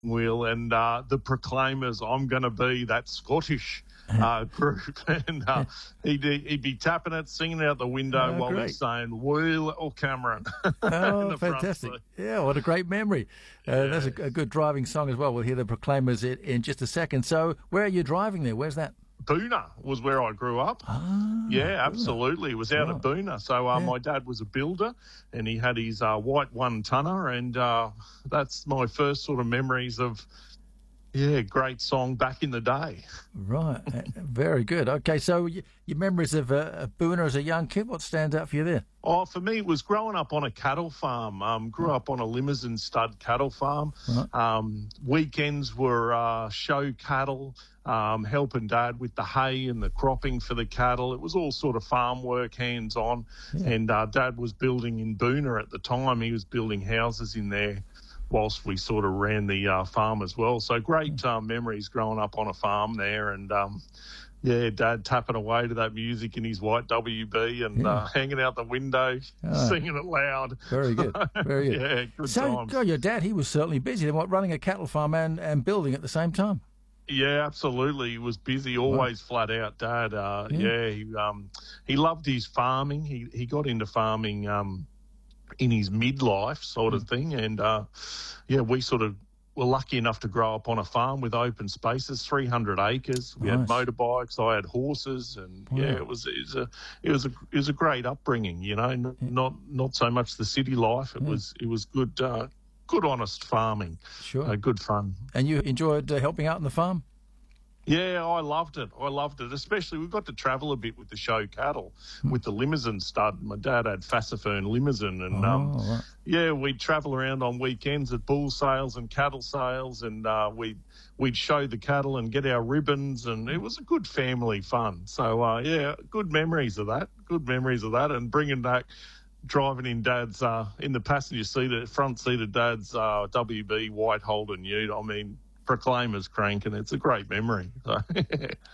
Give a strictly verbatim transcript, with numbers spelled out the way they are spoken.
wheel, and uh, the Proclaimers, I'm going to be that Scottish uh, group. And uh, he'd, he'd be tapping it, singing it out the window Oh, while great. he's saying, Wheel or Cameron. Oh, fantastic. Yeah, what a great memory. Uh, Yeah. That's a, a good driving song as well. We'll hear the Proclaimers in, in just a second. So where are you driving there? Where's that? Boona was where I grew up. Ah, Yeah, absolutely. It was out Right. of Boona. So uh, Yeah. my dad was a builder, and he had his uh, white one-tonner, and uh, that's my first sort of memories of, yeah, great song back in the day. Right. Uh, Very good. Okay, so y- your memories of, uh, of Boona as a young kid, what stands out for you there? Oh, for me, it was growing up on a cattle farm. Um, grew up on a Limousin stud cattle farm. Right. Um, weekends were uh, show cattle, um, helping Dad with the hay and the cropping for the cattle. It was all sort of farm work, hands-on. Yeah. And uh, Dad was building in Boona at the time. He was building houses in there whilst we sort of ran the uh, farm as well. So great uh, memories growing up on a farm there. And, um, yeah, Dad tapping away to that music in his white W B and Yeah. uh, hanging out the window, Ah. singing it loud. Very good. Very good. Yeah, good So, times. God, your dad, he was certainly busy. Then what, running a cattle farm and, and building at the same time? Yeah, absolutely. He was busy, always flat out, Dad. Uh, Yeah. yeah, he um, he loved his farming. He he got into farming um, in his midlife sort Mm. of thing, and uh, yeah, we sort of were lucky enough to grow up on a farm with open spaces, three hundred acres. We had Nice. motorbikes. I had horses, and Wow. yeah, it was it was a it was a it was a great upbringing. You know, N- not not so much the city life. It Yeah. was it was good. Uh, Good, honest farming, Sure. uh, good fun. And you enjoyed uh, helping out on the farm? Yeah, I loved it. I loved it. Especially we got to travel a bit with the show cattle, with the Limousin stud. My dad had Fassifern Limousin, and um, Oh, right. yeah, we'd travel around on weekends at bull sales and cattle sales, and uh, we'd we'd show the cattle and get our ribbons, and it was a good family fun. So uh, yeah, good memories of that. Good memories of that, and bringing back. Driving in Dad's uh, in the passenger seat, front seat of Dad's uh, W B white Holden Ute. I mean, Proclaimers cranking. It's a great memory. So,